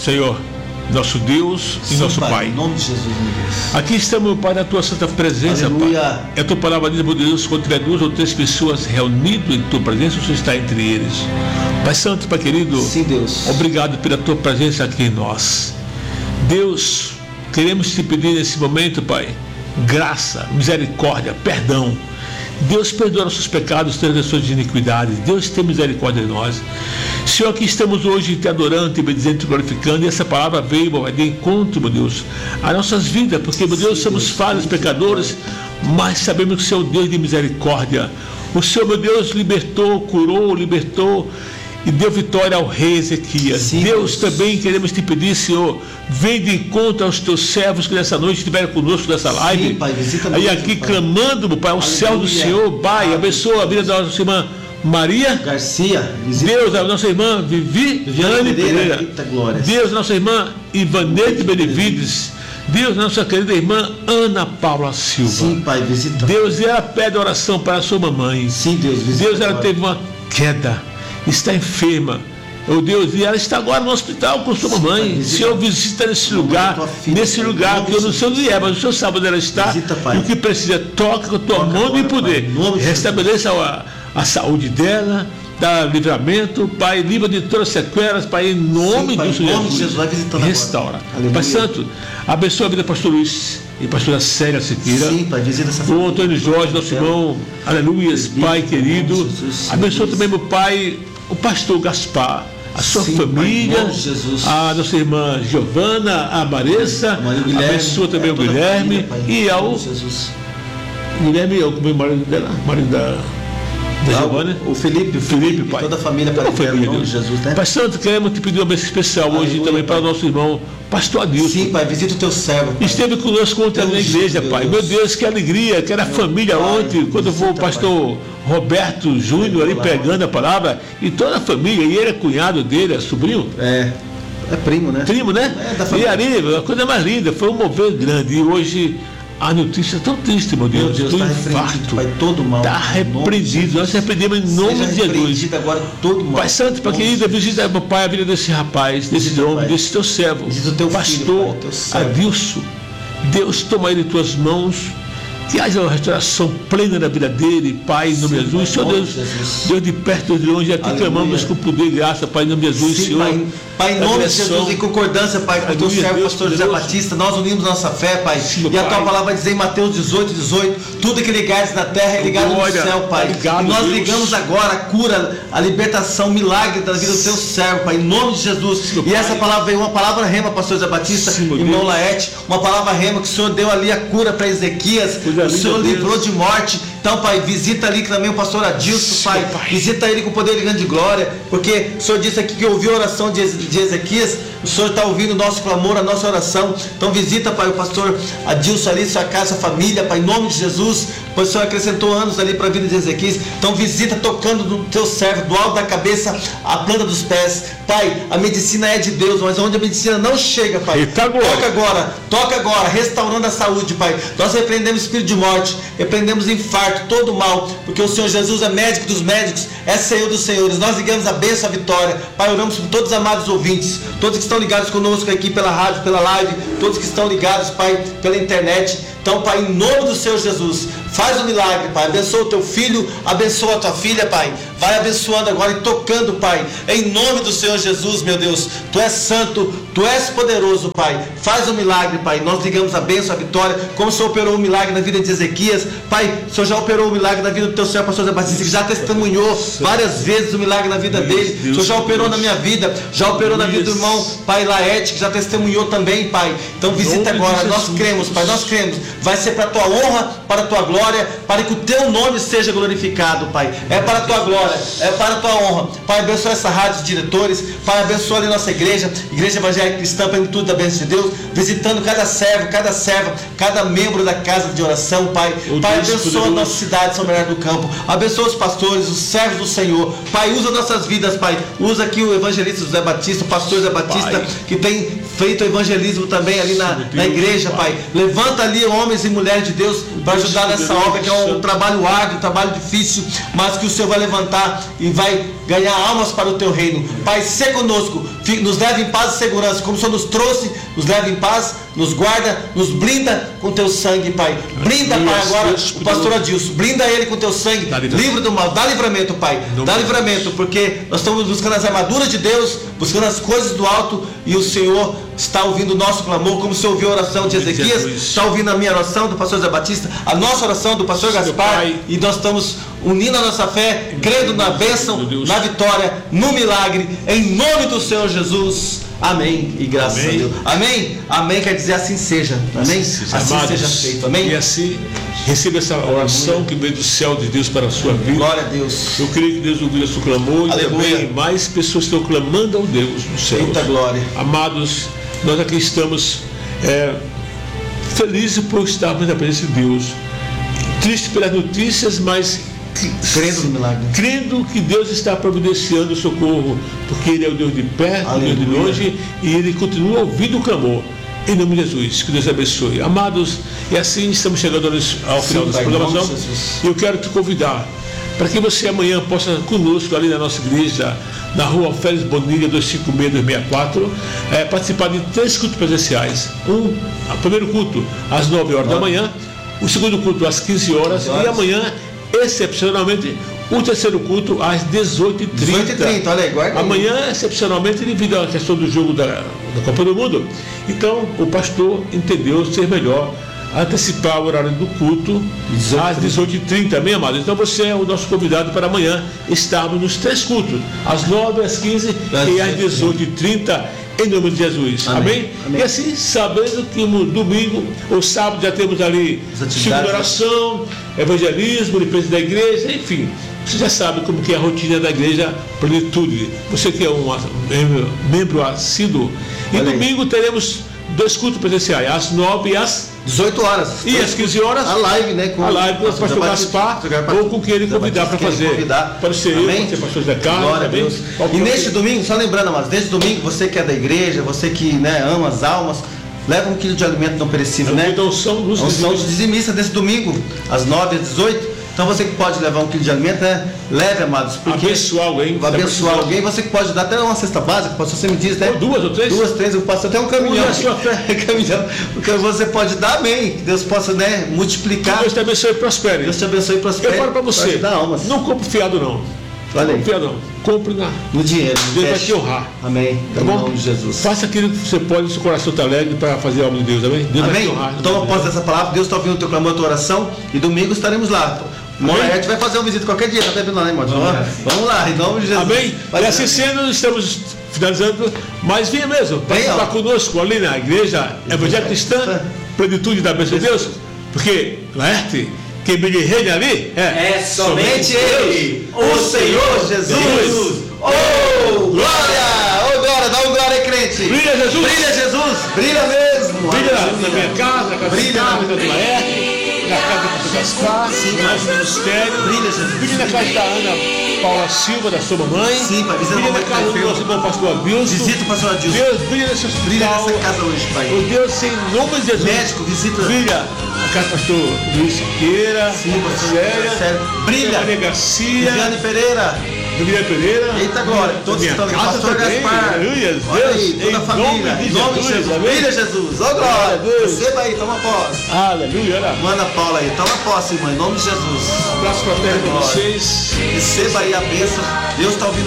Senhor, nosso Deus e nosso Pai. Em nome de Jesus, meu Deus. Aqui estamos, meu Pai, na tua santa presença, Aleluia. Pai. É a tua palavra diz, meu Deus, quando tiver 2 ou 3 pessoas reunidas em tua presença, o Senhor está entre eles. Pai Santo, Pai querido, Sim, Deus. obrigado pela tua presença aqui em nós. Deus, queremos te pedir nesse momento, Pai, graça, misericórdia, perdão. Deus, perdoa nossos pecados, transgressões de iniquidade. Deus, tem misericórdia de nós. Senhor, aqui estamos hoje te adorando, te bendizendo, te glorificando. E essa palavra veio, meu Pai, de encontro, meu Deus, às nossas vidas. Porque, meu Deus, somos falhos, pecadores, mas sabemos que o Senhor é o Deus de misericórdia. O Senhor, meu Deus, libertou, curou, libertou e deu vitória ao rei Ezequias. Sim, Deus, também queremos te pedir, Senhor, vem de encontro aos teus servos que nessa noite estiveram conosco nessa live. Sim, Pai, visita aí mesmo, aqui Pai. clamando, meu Pai, ao céu do Senhor. Pai, abençoa a vida da nossa irmã Maria Garcia, visita. Deus, a nossa irmã Viviane Pereira. Eita, glória. Deus, a nossa irmã Ivanete Benevides. Deus, a nossa querida irmã Ana Paula Silva. Sim, Pai, visita. Deus, ela pede oração para a sua mamãe. Sim, Deus, visita. Deus, ela agora. teve uma queda, está enferma. Oh Deus, e ela está agora no hospital com sua mamãe. Visita. Senhor, visita nesse lugar, tua filha, nesse Pai, lugar, em nome que eu não de sei onde é, mas o Senhor sabe onde ela está. Visita, Pai. E o que precisa, toca com a tua Toca mão agora, e poder. Pai, em nome de Restabeleça a saúde dela, dá livramento, Pai, livra de todas as sequelas, Pai, em nome Sim, Pai, de em nome de Jesus, vai visitando restaura. agora. Aleluia. Pai Santo, abençoa a vida do pastor Luiz e pastora Célia Siqueira. Sim, Pai, visita essa O família. Antônio Jorge, nosso irmão, aleluia, Pai querido. Jesus, Abençoa Jesus. também, meu Pai, o pastor Gaspar, a sua Sim, Pai, família, em nome de Jesus. a nossa irmã Giovana, a Maressa, Maria Guilherme, abençoa também o toda a Guilherme família, Pai, e em ao nome de Jesus. Guilherme, é o marido dela, marido da Giovana. O Felipe, Pai. toda a família, Toda Pai, a família, em nome de Deus. Jesus, né? Pai Santo, queremos te pedir uma bênção especial hoje Aleluia, também para o Pai. nosso irmão, pastor Adilson. Sim, Pai, visita o teu servo, Pai. Esteve conosco ontem na igreja, Deus. Pai. Meu Deus, que alegria, que era família Pai, ontem, quando foi o visita, pastor Roberto Júnior ali pregando a palavra, e toda a família, e ele é cunhado dele, é sobrinho, É primo, né? primo, né? É, da E família. ali, a coisa mais linda, foi um mover grande. E hoje a notícia é tão triste, meu Deus, Meu Deus, do está repreendido, infarto. Pai, todo mal. Está Em nome de repreendido, Jesus. nós repreendemos em nome Seja de Jesus. repreendido agora todo mal. Pai Santo, Pai Em nome querido, de Jesus. visita, meu Pai, a vida desse rapaz, desse Visita, homem, Pai. desse teu servo, Visita o teu filho, pastor Pai, teu servo. Adilson. Deus, toma ele em tuas mãos, que haja uma restauração plena na vida dele, Pai, em nome de Sim, Jesus. Pai, Senhor em nome Deus, de Jesus. Deus de perto, Deus de longe, aqui Aleluia. clamamos com poder e graça, Pai, em nome de Jesus, Sim, Senhor. Pai, em nome de Direção. Jesus, em concordância, Pai, com o teu Aleluia, servo, Deus pastor José poderoso. Batista, nós unimos nossa fé, Pai. Sim, E a tua Pai. palavra vai dizer em Mateus 18, tudo que ligares na terra é ligado Glória. no céu, Pai. Obrigado, e nós Deus. ligamos agora a cura, a libertação, o milagre da vida do teu servo, Pai, em nome de Jesus. Sim, E Pai. essa palavra veio, uma palavra rema, pastor José Batista, Sim, meu irmão Deus. Laete, uma palavra rema que o Senhor deu ali a cura para Ezequias, Coisa o Senhor linda, livrou Deus. de morte. Então, Pai, visita ali também o pastor Adilson, Sim, Pai. Pai. Visita ele com poder de grande glória, porque o Senhor disse aqui que ouviu a oração de Ezequias, o Senhor está ouvindo o nosso clamor, a nossa oração. Então visita, Pai, o pastor Adilson ali, sua casa, sua família, Pai, em nome de Jesus, pois o Senhor acrescentou anos ali para a vida de Ezequias. Então visita tocando no teu servo, do alto da cabeça à planta dos pés. Pai, a medicina é de Deus, mas onde a medicina não chega, Pai, Eita, glória. toca agora, restaurando a saúde, Pai. Nós repreendemos espírito de morte, repreendemos infarto, todo mal, porque o Senhor Jesus é médico dos médicos, é Senhor dos senhores. Nós ligamos a bênção, a vitória. Pai, oramos por todos os amados ouvintes, todos que estão ligados conosco aqui pela rádio, pela live, todos que estão ligados, Pai, pela internet. Então, Pai, em nome do Senhor Jesus, faz um milagre, Pai. Abençoa o teu filho, abençoa a tua filha, Pai. Vai abençoando agora e tocando, Pai. Em nome do Senhor Jesus, meu Deus. Tu és santo, Tu és poderoso, Pai. Faz um milagre, Pai. Nós ligamos a bênção, a vitória. Como o Senhor operou um milagre na vida de Ezequias, Pai, o Senhor já operou um milagre na vida do teu servo, pastor José Batista, que já testemunhou várias vezes o milagre na vida dele. O Senhor já operou na minha vida, já operou na vida do irmão, Pai Laete, que já testemunhou também, Pai. Então visita agora. Nós cremos, Pai, nós cremos. Vai ser para a tua honra, para a tua glória, para que o teu nome seja glorificado, Pai. É para a tua glória, é para a tua honra. Pai, abençoa essa rádio, os diretores. Pai, abençoa ali nossa igreja Evangélica Cristã, plenitude da bênção de Deus, visitando cada servo, cada serva, cada membro da casa de oração, Pai. Pai, abençoa a nossa cidade, São Bernardo do Campo. Abençoa os pastores, os servos do Senhor. Pai, usa nossas vidas, Pai. Usa aqui o evangelista José Batista, o pastor José Batista, Pai, que tem feito evangelismo também ali na igreja, Pai. Levanta ali homens e mulheres de Deus para ajudar nessa essa obra, que é um trabalho árduo, um trabalho difícil, mas que o Senhor vai levantar e vai ganhar almas para o teu reino. Pai, se conosco, nos leve em paz e segurança, como o Senhor nos trouxe, nos leve em paz, nos guarda, nos blinda com teu sangue, Pai. Blinda, Pai, agora o pastor Adilson, blinda ele com teu sangue, livre do mal, dá livramento, Pai, dá livramento, porque nós estamos buscando as armaduras de Deus, buscando as coisas do alto, e o Senhor está ouvindo o nosso clamor, como o Senhor ouviu a oração de Ezequias, está ouvindo a minha oração do pastor Zé Batista, a nossa oração do pastor Gaspar, e nós estamos unindo a nossa fé, crendo na bênção, na vitória, no milagre, em nome do Senhor Jesus. Amém. E graças a Deus. Amém. Amém quer dizer assim seja. Amém. Assim seja feito. Amém. E assim receba essa oração que veio do céu de Deus para a sua vida. Glória a Deus. Eu creio que Deus ouviu o seu clamor. Aleluia. E também mais pessoas estão clamando ao Deus no céu. Muita glória. Amados, nós aqui estamos felizes por estarmos na presença de Deus. Tristes pelas notícias, mas crendo no milagre, crendo que Deus está providenciando o socorro, porque Ele é o Deus de perto, o Deus de longe, e Ele continua ouvindo o clamor. Em nome de Jesus, que Deus abençoe. Amados, e assim estamos chegando ao final dessa programação. E eu quero te convidar para que você amanhã possa conosco ali na nossa igreja, na rua Félix Bonilha 256-264, participar de 3 cultos presenciais. O primeiro culto às 9 horas da manhã, o segundo culto às 15 horas e amanhã, excepcionalmente, o terceiro culto às 18h30. 18h30, olha aí, guarda aí. Amanhã, excepcionalmente, devido à questão do jogo da Copa do Mundo. Então, o pastor entendeu ser melhor antecipar o horário do culto às 18h30, amém, amados? Então você é o nosso convidado para amanhã estarmos nos 3 cultos, às 9, às 15 e às 18h30, em nome de Jesus. Amém? Amém? E assim, sabendo que no domingo ou sábado já temos ali segunda oração, evangelismo, limpeza da igreja, enfim. Você já sabe como que é a rotina da igreja Plenitude. Você que é um membro assíduo. E domingo teremos 2 cultos presenciais, às 9 e às 18 horas. E às 15 horas. A live, né? Com a live com o pastor Gaspar, ou com quem ele convidar para fazer. Pode ser eu, pode ser pastor Zé Carlos. Glória a Deus. E neste domingo, só lembrando, amados, neste domingo, você que é da igreja, você que ama as almas, leva 1 quilo de alimento não perecível, né? Então são os dizimistas desse domingo, às 9 às 18. Então você que pode levar 1 quilo de alimento, né? Leve, amados. Abençoar alguém. Abençoar alguém. Você que pode dar até uma cesta básica, você me diz, né? Ou 2 ou 3? 2, 3, eu passo até um caminhão. Caminhão. Porque você pode dar, amém. Que Deus possa, né, multiplicar. Que Deus te abençoe e prospere. Deus te abençoe e prospere. Eu falo para você, não compre fiado não. Olha aí. Não fiado não. Compre no dinheiro. Deus vai te honrar. Amém. Tá bom? Em nome de Jesus. Faça aquilo que você pode, seu coração está alegre para fazer a obra de Deus. Amém? Deus vai te honrar. Toma posse dessa palavra. Deus está ouvindo o teu clamor, a tua oração. E domingo estaremos lá. A gente vai fazer uma visita qualquer dia, tá vendo lá, né, irmão? Vamos lá, em nome de Jesus. Amém? E assim sendo, estamos finalizando, mas venha mesmo, participar conosco ali na igreja Evangélica Cristã, Plenitude da bênção de Deus, porque Laerte, quem brilha e reina ali é somente Ele, o Senhor Jesus. Oh, glória! Oh, glória! Dá um glória aí, crente! Brilha Jesus! Brilha Jesus! Brilha mesmo! Brilha na minha casa, na casa do Laerte, na casa do Gaspar, no nosso ministério. Brilha, Jesus. Brilha na casa da Ana Paula Silva, da sua mamãe. Sim, pai. Brilha na casa do nosso irmão pastor Adilson. Visita o pastor Adilson. Deus, brilha nesse hospital. Brilha nessa casa hoje, pai. O Deus, em nome de Jesus. Médico, visita. Brilha na casa do pastor Luiz Siqueira. Sim, pastor. Brilha. Maria Garcia. Viviane Pereira. Viviane Pereira. Eita glória. Todos que estão aqui. Pastor Gaspar. Aleluia. Olha aí, toda a família. Em nome de Jesus. Brilha Jesus. Ó glória. Receba aí, toma posse. Aleluia. Manda Paula aí. Toma posse, irmão. Em nome de Jesus. Um abraço fraterno para vocês. Receba aí a bênção. Deus está ouvindo.